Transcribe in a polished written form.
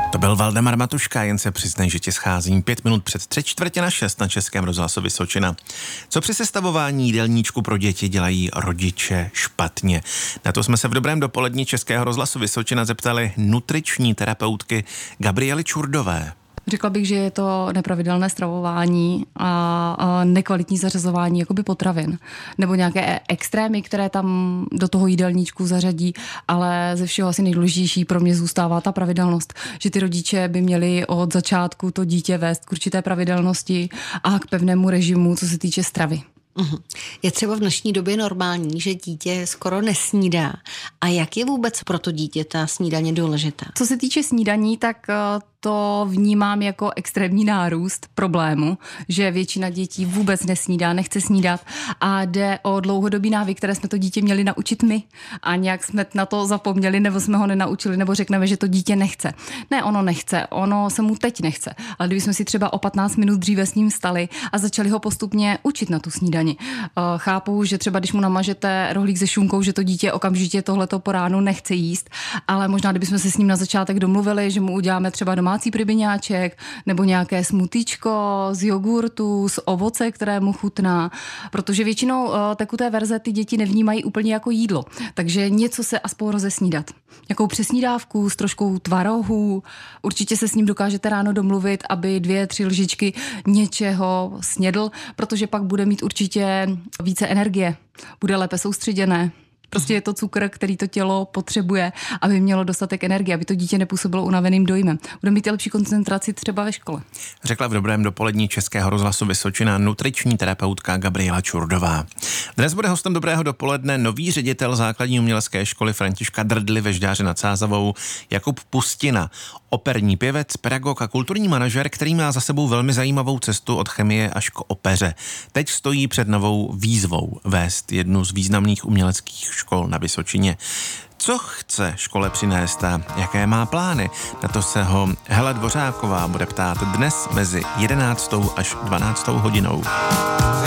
To byl Valdemar Matuška, jen se přiznej, že ti scházím 5 minut před 5:45 na Českém rozhlasu Vysočina. Co při sestavování jídelníčku pro děti dělají rodiče špatně? Na to jsme se v dobrém dopoledni Českého rozhlasu Vysočina zeptali nutriční terapeutky Gabriely Čurdové. Řekla bych, že je to nepravidelné stravování a nekvalitní zařazování jakoby potravin. Nebo nějaké extrémy, které tam do toho jídelníčku zařadí, ale ze všeho asi nejdůležitější pro mě zůstává ta pravidelnost, že ty rodiče by měli od začátku to dítě vést k určité pravidelnosti a k pevnému režimu, co se týče stravy. Je třeba v dnešní době normální, že dítě skoro nesnídá. A jak je vůbec pro to dítě ta snídaně důležitá? Co se týče snídaní, tak to vnímám jako extrémní nárůst problému, že většina dětí vůbec nesnídá, nechce snídat a jde o dlouhodobý návyk, které jsme to dítě měli naučit my a nějak jsme na to zapomněli nebo jsme ho nenaučili nebo řekneme, že to dítě nechce. Ne, ono nechce, ono se mu teď nechce, ale kdybychom si třeba o 15 minut dříve s ním vstali a začali ho postupně učit na tu snídani. Chápu, že třeba když mu namažete rohlík se šunkou, že to dítě okamžitě tohleto po ránu nechce jíst, ale možná kdybychom se s ním na začátek domluvili, že mu uděláme třeba domácí pribiňáček nebo nějaké smutíčko z jogurtu, z ovoce, které mu chutná, protože většinou tekuté verze ty děti nevnímají úplně jako jídlo, takže něco se aspoň rozesnídat. Jakou přesnídávku s troškou tvarohu, určitě se s ním dokážete ráno domluvit, aby 2-3 lžičky něčeho snědl, protože pak bude mít určitě více energie, bude lépe soustředěné. Prostě je to cukr, který to tělo potřebuje, aby mělo dostatek energie, aby to dítě nepůsobilo unaveným dojmem. Bude mít lepší koncentraci třeba ve škole. Řekla v dobrém dopolední Českého rozhlasu Vysočina nutriční terapeutka Gabriela Čurdová. Dnes bude hostem dobrého dopoledne nový ředitel základní umělecké školy Františka Drdly ve Žďáře nad Sázavou Jakub Pustina. Operní pěvec, pedagog a kulturní manažer, který má za sebou velmi zajímavou cestu od chemie až k opeře. Teď stojí před novou výzvou vést jednu z významných uměleckých škol na Vysočině. Co chce škole přinést a jaké má plány? Na to se ho Hela Dvořáková bude ptát dnes mezi 11. až 12. hodinou.